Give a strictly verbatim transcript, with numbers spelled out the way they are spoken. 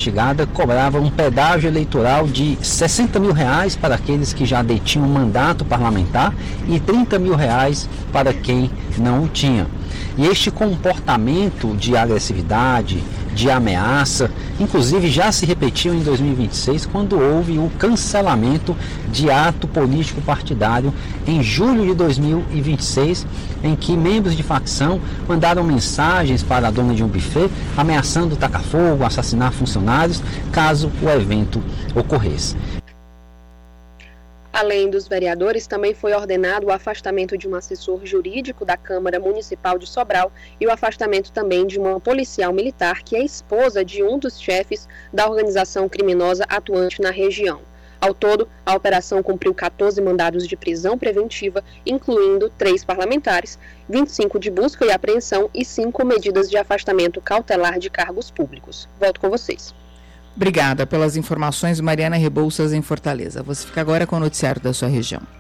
investigada cobrava um pedágio eleitoral de sessenta mil reais para aqueles que já detinham mandato parlamentar e trinta mil reais para quem não o tinha. E este comportamento de agressividade, de ameaça, inclusive já se repetiu em dois mil e vinte e seis, quando houve o cancelamento de ato político partidário em julho de dois mil e vinte e seis, em que membros de facção mandaram mensagens para a dona de um buffet ameaçando tacar fogo, assassinar funcionários, caso o evento ocorresse. Além dos vereadores, também foi ordenado o afastamento de um assessor jurídico da Câmara Municipal de Sobral e o afastamento também de uma policial militar que é esposa de um dos chefes da organização criminosa atuante na região. Ao todo, a operação cumpriu catorze mandados de prisão preventiva, incluindo três parlamentares, vinte e cinco de busca e apreensão e cinco medidas de afastamento cautelar de cargos públicos. Volto com vocês. Obrigada pelas informações, Mariana Rebouças, em Fortaleza. Você fica agora com o noticiário da sua região.